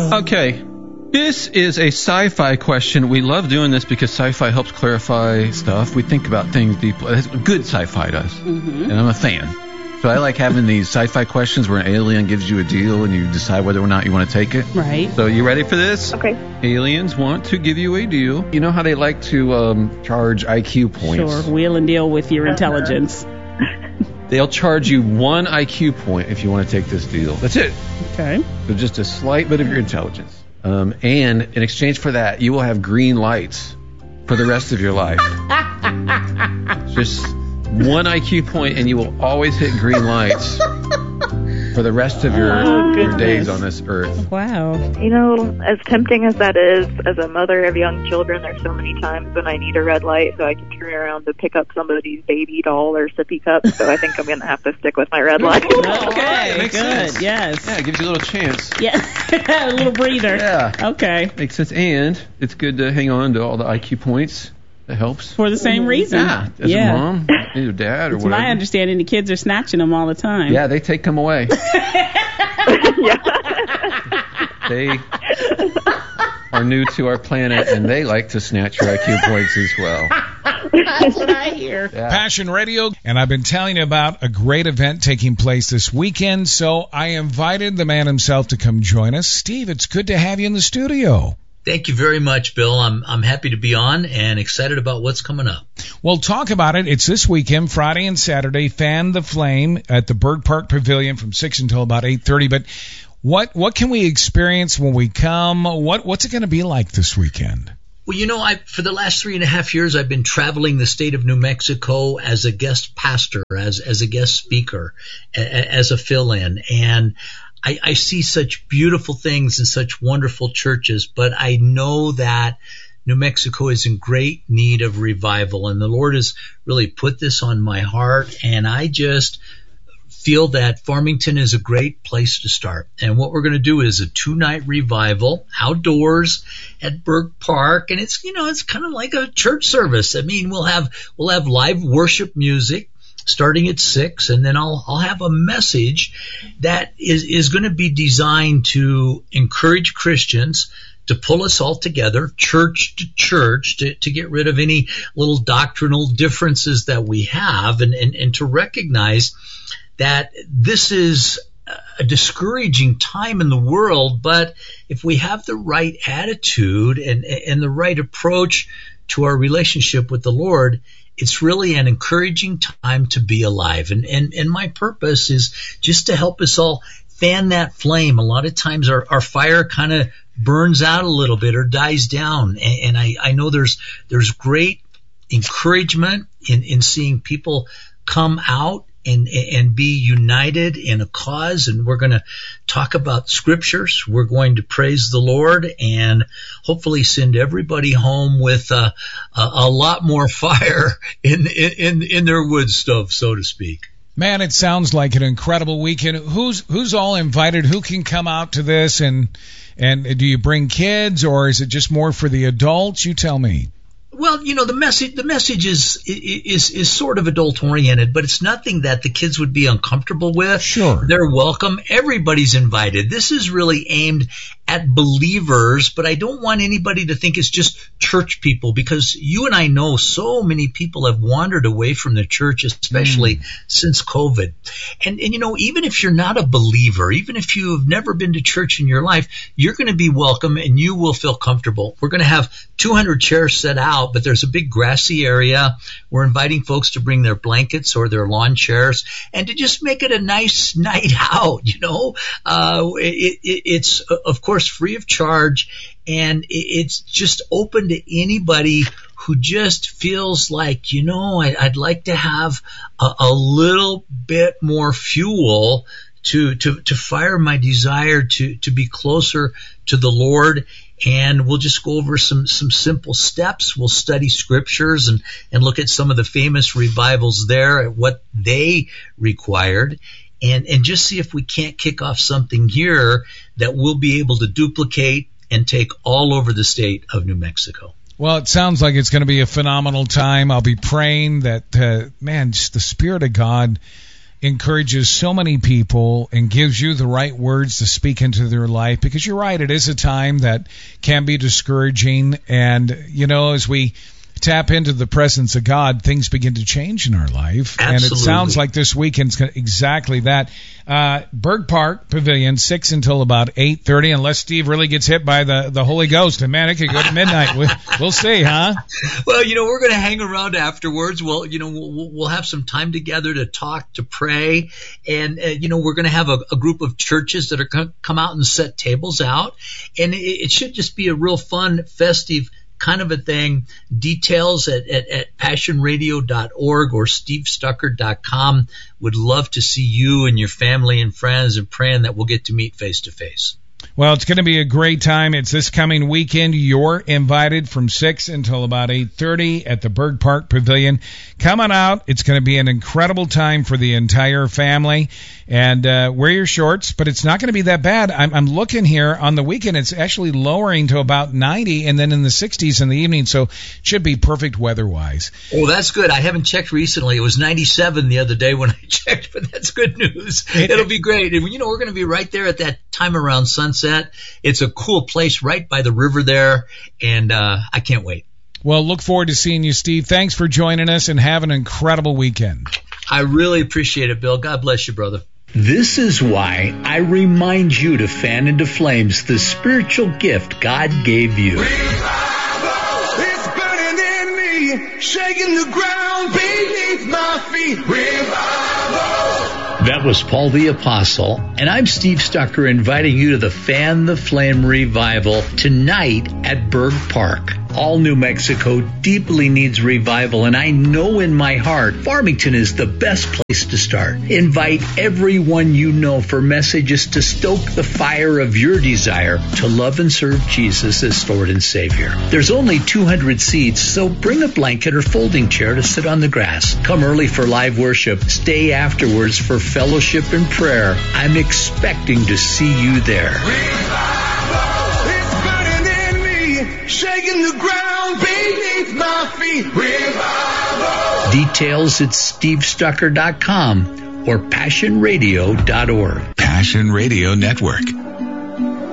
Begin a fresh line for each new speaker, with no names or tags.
Okay. This is a sci-fi question. We love doing this because sci-fi helps clarify stuff. We think about things deeply. Good sci-fi does. And I'm a fan. So I like having these sci-fi questions where an alien gives you a deal and you decide whether or not you want to take it.
Right.
So you ready for this?
Okay.
Aliens want to give you a deal. You know how they like to charge IQ points?
Sure. Wheel and deal with your intelligence.
They'll charge you 1 IQ point if you want to take this deal. That's it.
Okay.
So just a slight bit of your intelligence. And in exchange for that, you will have green lights for the rest of your life. Just 1 IQ point, and you will always hit green lights for the rest of your days on this earth.
Wow.
You know, as tempting as that is, as a mother of young children, there's so many times when I need a red light so I can turn around to pick up somebody's baby doll or sippy cup. So I think I'm going to have to stick with my red light.
Okay,
makes
good.
sense.
Yes.
Yeah, it gives you a little chance.
Yeah. A little breather.
Yeah.
Okay.
Makes sense. And it's good to hang on to all the IQ points. That helps.
For the same reason.
Yeah. As a mom, either dad, or
It's
whatever.
my understanding the kids are snatching them all the time.
Yeah, they take them away.
Yeah.
They are new to our planet, and they like to snatch your IQ points as well.
That's what I hear.
Yeah.
Passion Radio, and I've been telling you about a great event taking place this weekend, so I invited the man himself to come join us. Steve, it's good to have you in the studio.
Thank you very much, Bill. I'm happy to be on and excited about what's coming up.
Well, talk about it. It's this weekend, Friday and Saturday, Fan the Flame at the Berg Park Pavilion from 6 until about 8:30. But what can we experience when we come? What's it going to be like this weekend?
Well, you know, for the last 3.5 years, I've been traveling the state of New Mexico as a guest pastor, as a guest speaker, as a fill-in. And I see such beautiful things in such wonderful churches, but I know that New Mexico is in great need of revival, and the Lord has really put this on my heart, and I just feel that Farmington is a great place to start. And what we're going to do is a 2-night revival outdoors at Berg Park, and it's kind of like a church service. I mean, we'll have live worship music starting at 6, and then I'll have a message that is going to be designed to encourage Christians to pull us all together, church to church, to get rid of any little doctrinal differences that we have, and to recognize that this is a discouraging time in the world, but if we have the right attitude and the right approach to our relationship with the Lord, it's really an encouraging time to be alive. And my purpose is just to help us all fan that flame. A lot of times our fire kind of burns out a little bit or dies down. And I know there's great encouragement in seeing people come out and be united in a cause. And we're going to talk about scriptures. We're going to praise the Lord and hopefully send everybody home with a lot more fire in their wood stove, so to speak.
Man, it sounds like an incredible weekend. Who's all invited? Who can come out to this? And do you bring kids, or is it just more for the adults? You tell me.
Well, you know, the message is sort of adult oriented, but it's nothing that the kids would be uncomfortable with.
Sure.
They're welcome. Everybody's invited. This is really aimed at believers, but I don't want anybody to think it's just church people, because you and I know so many people have wandered away from the church, especially since COVID. And you know, even if you're not a believer, even if you have never been to church in your life, you're going to be welcome and you will feel comfortable. We're going to have 200 chairs set out, but there's a big grassy area. We're inviting folks to bring their blankets or their lawn chairs and to just make it a nice night out, you know. It's, of course, free of charge, and it's just open to anybody who just feels like, you know, I'd like to have a little bit more fuel to fire my desire to be closer to the Lord. And we'll just go over some simple steps. We'll study scriptures and look at some of the famous revivals there, at what they required, and just see if we can't kick off something here that we'll be able to duplicate and take all over the state of New Mexico.
Well, it sounds like it's going to be a phenomenal time. I'll be praying that, man, just the Spirit of God encourages so many people and gives you the right words to speak into their life, because you're right, it is a time that can be discouraging. And, you know, as we tap into the presence of God, things begin to change in our life.
Absolutely.
And it sounds like this weekend's exactly that. Berg Park Pavilion, 6 until about 8:30, unless Steve really gets hit by the Holy Ghost. And man, it could go to midnight. We'll see, huh?
Well, you know, we're going to hang around afterwards. Well, you know, we'll have some time together to talk, to pray. And, you know, we're going to have a group of churches that are going to come out and set tables out. And it should just be a real fun, festive kind of a thing. Details at passionradio.org or stevestucker.com. Would love to see you and your family and friends, and praying that we'll get to meet face to face.
Well, it's going to be a great time. It's this coming weekend. You're invited from 6 until about 8:30 at the Berg Park Pavilion. Come on out. It's going to be an incredible time for the entire family. And wear your shorts, but it's not going to be that bad. I'm looking here on the weekend. It's actually lowering to about 90 and then in the 60s in the evening, so it should be perfect weather-wise.
Oh, that's good. I haven't checked recently. It was 97 the other day when I checked, but that's good news. It'll be great. And, you know, we're going to be right there at that time around sunset. It's a cool place right by the river there, and I can't wait.
Well, look forward to seeing you, Steve. Thanks for joining us, and have an incredible weekend.
I really appreciate it, Bill. God bless you, brother.
This is why I remind you to fan into flames the spiritual gift God gave you.
Revival is burning in me, shaking the ground beneath my feet. Revival.
That was Paul the Apostle, and I'm Steve Stucker, inviting you to the Fan the Flame Revival tonight at Berg Park. All New Mexico deeply needs revival, and I know in my heart Farmington is the best place to start. Invite everyone you know for messages to stoke the fire of your desire to love and serve Jesus as Lord and Savior. There's only 200 seats, so bring a blanket or folding chair to sit on the grass. Come early for live worship. Stay afterwards for fellowship and prayer. I'm expecting to see you there.
Revival is burning in me, shaking the ground beneath my feet. Revival.
Details at stevestucker.com or passionradio.org.
Passion Radio Network.